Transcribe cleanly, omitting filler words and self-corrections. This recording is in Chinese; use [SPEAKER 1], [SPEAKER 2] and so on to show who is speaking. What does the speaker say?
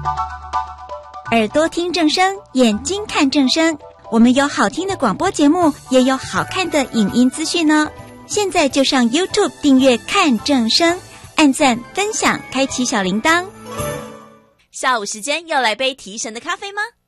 [SPEAKER 1] 耳朵听正声，眼睛看正声。我们有好听的广播节目，也有好看的影音资讯哦。现在就上 YouTube 订阅看正声，按赞分享，开启小铃铛。
[SPEAKER 2] 下午时间要来杯提神的咖啡吗？